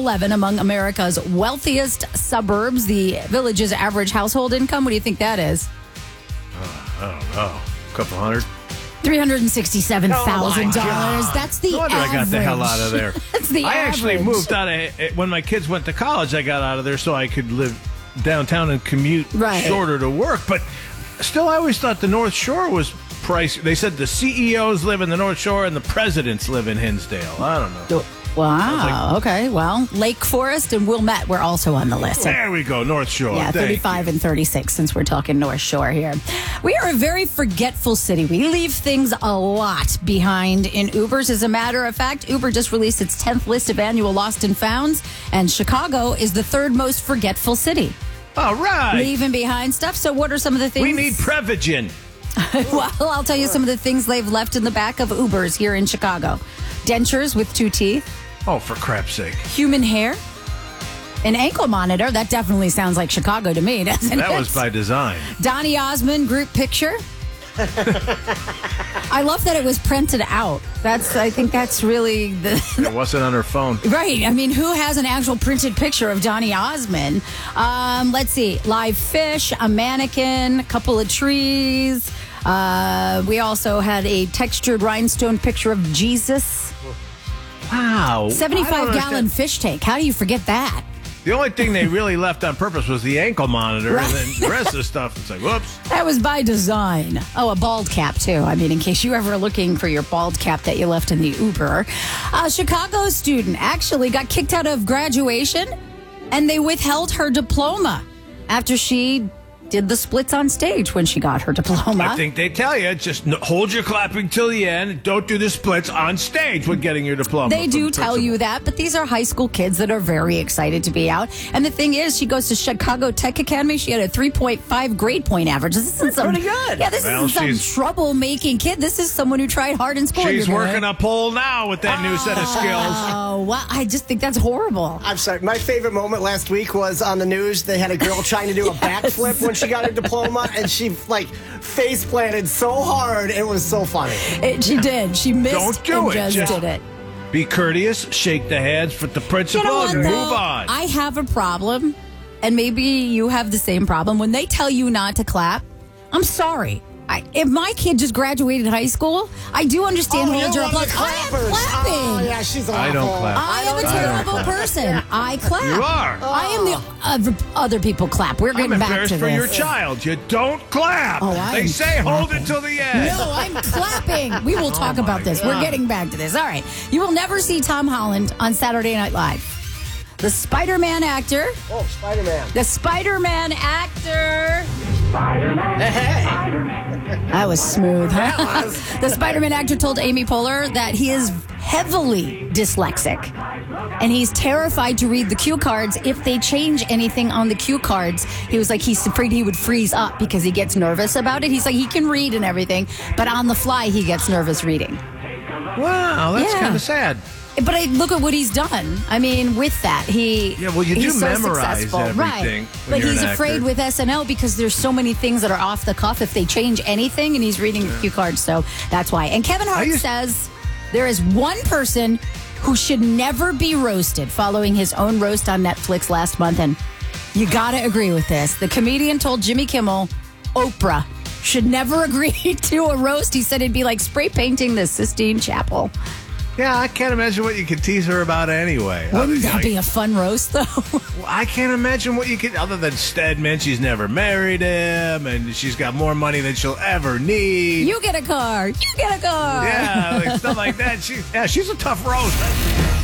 11 among America's wealthiest suburbs. The Village's average household income, what do you think that is? I don't know. A couple hundred? $367,000. God. That's the No wonder average. I got the hell out of there. That's the I average. actually moved out of when my kids went to college. I got out of there so I could live downtown and commute shorter to work. But still, I always thought the North Shore was pricey. They said the CEOs live in the North Shore and the presidents live in Hinsdale. I don't know. Wow. Okay. Well, Lake Forest and Wilmette were also on the list. There we go, North Shore. Yeah, 35 and 36 since we're talking North Shore here. We are a very forgetful city. We leave things a lot behind in Ubers. As a matter of fact, Uber just released its 10th list of annual lost and founds, and Chicago is the third most forgetful city. All right. Leaving behind stuff. So what are some of the things? We need Prevagen. Well, I'll tell you some of the things they've left in the back of Ubers here in Chicago. Dentures with 2 teeth. Oh, for crap's sake. Human hair. An ankle monitor. That definitely sounds like Chicago to me, doesn't it? That was by design. Donny Osmond group picture. I love that it was printed out. I think that's really It wasn't on her phone. Right. I mean, who has an actual printed picture of Donny Osmond? Let's see. Live fish, a mannequin, a couple of trees. We also had a textured rhinestone picture of Jesus. Wow. 75-gallon fish tank. How do you forget that? The only thing they really left on purpose was the ankle monitor, and then the rest of the stuff, it's like, whoops. That was by design. Oh, a bald cap, too. I mean, in case you ever looking for your bald cap that you left in the Uber. A Chicago student actually got kicked out of graduation, and they withheld her diploma after she did the splits on stage when she got her diploma. I think they tell you, just hold your clapping till the end. Don't do the splits on stage when getting your diploma. They do tell you that, but these are high school kids that are very excited to be out. And the thing is, she goes to Chicago Tech Academy. She had a 3.5 grade point average. This isn't some, pretty good. Yeah, this isn't some troublemaking kid. This is someone who tried hard in school. She's working a pole now with that new set of skills. Oh, well, I just think that's horrible. I'm sorry. My favorite moment last week was on the news. They had a girl trying to do a backflip when she got her diploma, and she face planted so hard. It was so funny. She did. She missed. Don't do and it. Just did it. Be courteous, shake the hands for the principal, You know what, and though? move on. I have a problem, and maybe you have the same problem. When they tell you not to clap, I'm sorry. If my kid just graduated high school, I do understand hold your applause. I am clapping. Oh, yeah, she's awful. I don't clap. I am a terrible person. I clap. You are. I am the other people clap. We're getting I'm back to embarrassed this. for your child. You don't clap. Oh, they say hold it till the end. No, I'm clapping. We will talk about this. We're getting back to this. All right. You will never see Tom Holland on Saturday Night Live. The Spider-Man actor. Oh, Spider-Man. The Spider-Man actor. Spider-Man. That was smooth, huh? The Spider-Man actor told Amy Poehler that he is heavily dyslexic, and he's terrified to read the cue cards. If they change anything on the cue cards, he was like, he's afraid he would freeze up because he gets nervous about it. He's like, he can read and everything, but on the fly, he gets nervous reading. Wow, that's Yeah. kind of sad. But I look at what he's done. I mean, with that, Yeah, well, you he's do so memorize successful. everything Right. when But you're he's an afraid actor. with SNL because there's so many things that are off the cuff if they change anything, and he's reading the cue cards, so that's why. And Kevin Hart says there is one person who should never be roasted following his own roast on Netflix last month, and you gotta agree with this. The comedian told Jimmy Kimmel, Oprah should never agree to a roast. He said it'd be like spray painting the Sistine Chapel. Yeah, I can't imagine what you could tease her about anyway. Wouldn't that be a fun roast, though? I can't imagine what you could, other than Stedman, she's never married him, and she's got more money than she'll ever need. You get a car. You get a car. Yeah, like stuff like that. She's a tough roast.